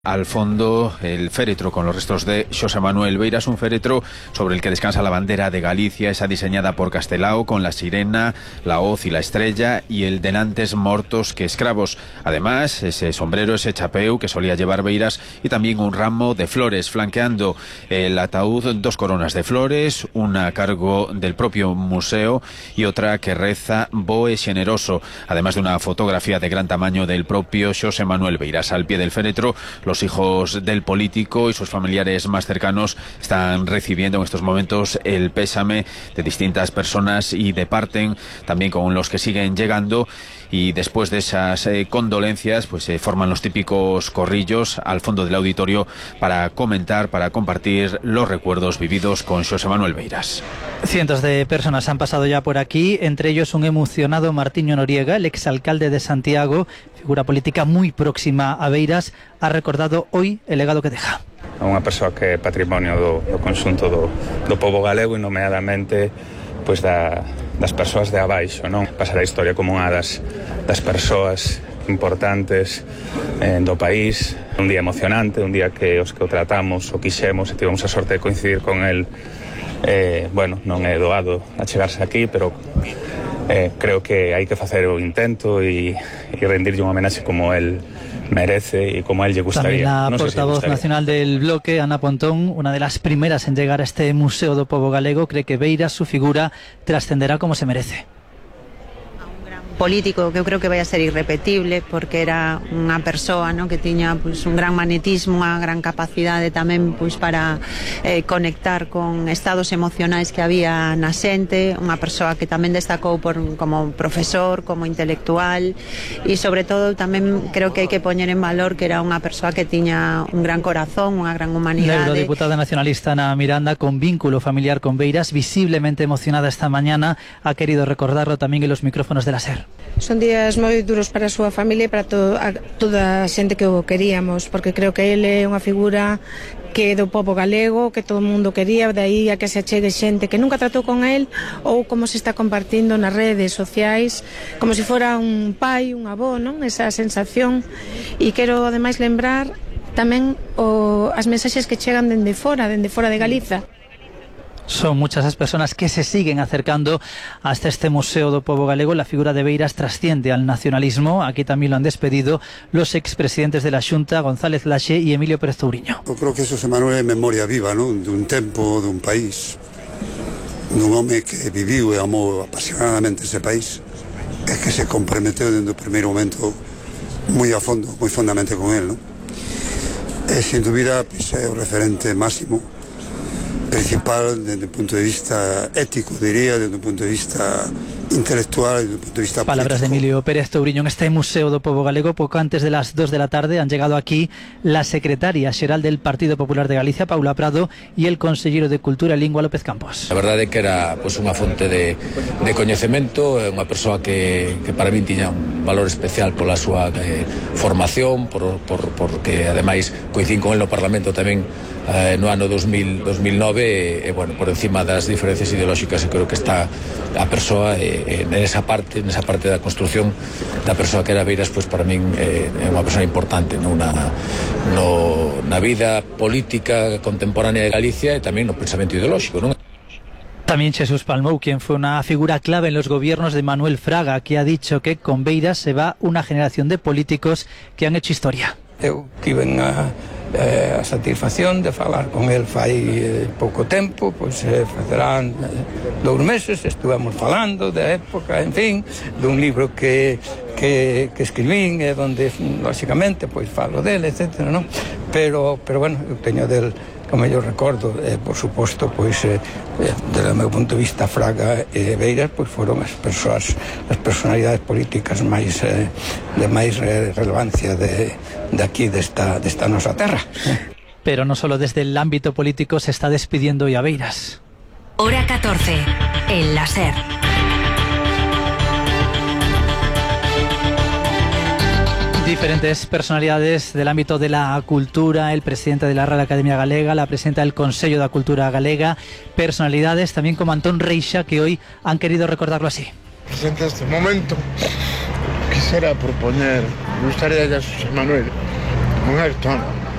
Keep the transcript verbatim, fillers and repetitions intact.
Al fondo, el féretro con los restos de Xosé Manuel Beiras, un féretro sobre el que descansa la bandera de Galicia, esa diseñada por Castelao con la sirena, la hoz y la estrella y el denantes mortos que escravos. Además, ese sombrero, ese chapeu que solía llevar Beiras y también un ramo de flores flanqueando el ataúd, dos coronas de flores, una a cargo del propio museo y otra que reza Boe Xeneroso, además de una fotografía de gran tamaño del propio Xosé Manuel Beiras. Al pie del féretro, los hijos del político y sus familiares más cercanos están recibiendo en estos momentos el pésame de distintas personas y departen también con los que siguen llegando. Y después de esas eh, condolencias, pues se eh, forman los típicos corrillos al fondo del auditorio para comentar, para compartir los recuerdos vividos con Xosé Manuel Beiras. Cientos de personas han pasado ya por aquí, entre ellos un emocionado Martiño Noriega, el exalcalde de Santiago, figura política muy próxima a Beiras, ha recordado hoy el legado que deja. Unha persoa que é patrimonio do, do conxunto do, do pobo galego e nomeadamente pois da, das persoas de abaixo, non? Pasar a historia como unha das, das persoas importantes eh, do país. Un día emocionante, un día que os que o tratamos, o quixemos e tivemos a sorte de coincidir con el. Eh, bueno, non é doado a chegarse aquí, pero eh, creo que hai que facer o intento e, e rendirlle un homenaxe como el merece y como a él le gustaría. También la no portavoz si nacional del bloque, Ana Pontón, una de las primeras en llegar a este Museo do Pobo Galego, cree que Beiras, su figura, trascenderá como se merece. Político que eu creo que vai a ser irrepetible porque era unha persoa, ¿no?, que tiña pues, un gran magnetismo, unha gran capacidade tamén pues, para eh, conectar con estados emocionais que había na xente, unha persoa que tamén destacou por, como profesor, como intelectual e sobre todo tamén creo que hai que poñer en valor que era unha persoa que tiña un gran corazón, unha gran humanidade. La eurodiputada nacionalista Ana Miranda, con vínculo familiar con Beiras, visiblemente emocionada esta mañana, ha querido recordarlo tamén en los micrófonos de la SER. Son días moi duros para a súa familia e para to, a, toda a xente que o queríamos, porque creo que ele é unha figura que é do pobo galego, que todo o mundo quería, de aí a que se achegue xente que nunca tratou con el, ou como se está compartindo nas redes sociais, como se fora un pai, un avó, non? Esa sensación. E quero ademais lembrar tamén o, as mensaxes que chegan dende fora, dende fora de Galiza. Son muchas las personas que se siguen acercando hasta este Museo do Pobo Galego. La figura de Beiras trasciende al nacionalismo. Aquí también lo han despedido los expresidentes de la Xunta, González Laxe y Emilio Pérez Touriño. Eu creo que Xosé Manuel é memoria viva, non? Dun tempo, dun país, dun home que viviu e amou apasionadamente ese país e que se comprometeu dende o primeiro momento moi a fondo, moi fondamente con él, non? E sin dúbida pues, é o referente máximo principal desde un punto de vista ético, diría, desde un punto de vista intelectual, desde un punto de vista Palabras político. de Emilio Pérez Touriño en este Museo do Pobo Galego. Poco antes de las dos de la tarde han llegado aquí la secretaria xeral del Partido Popular de Galicia, Paula Prado, y el consellero de Cultura e Lingua, López Campos. A verdade é que era pues, unha fonte de, de coñecemento, unha persoa que, que para mí tiña un valor especial pola súa eh, formación, por, por, porque ademais coincidín con el no Parlamento tamén eh, no ano dos mil nove e, e bueno, por encima das diferencias ideolóxicas, eu creo que está a persoa eh, nesa parte, nesa parte da construción da persoa que era Beiras, pois para min eh, é unha persoa importante no, na, no, na vida política contemporánea de Galicia e tamén no pensamento ideolóxico, non? También Jesús Palmou, quien fue una figura clave en los gobiernos de Manuel Fraga, que ha dicho que con Beiras se va una generación de políticos que han hecho historia. Eu tive a, a satisfacción de falar con el fai eh, pouco tempo, pois eh, facerán eh, dous meses, estuvemos falando da época, en fin, dun libro que, que, que escribín, eh, donde, lógicamente, pois falo dele, etcétera, non? Pero, pero bueno, eu teño del o mellor recordo, eh, por suposto, pois, eh, desde o meu punto de vista, Fraga e Beiras, pois foron as persoas, as personalidades políticas máis eh, de máis eh, relevancia de, de aquí, desta, desta nosa terra. Pero no solo desde el ámbito político se está despidiendo hoy a Beiras. Hora catorce, en la SER. Diferentes personalidades del ámbito de la cultura, el presidente de la Real Academia Galega, la presidenta del Consello da Cultura Galega, personalidades también como Antón Reixa, que hoy han querido recordarlo así. Presente este momento, quisiera proponer, me gustaría ya José Manuel, un acto